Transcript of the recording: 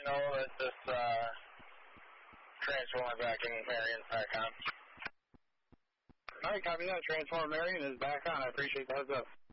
know that this transformer back in Marion back on. All right, copy that. Transformer Marion is back on. I appreciate the heads up.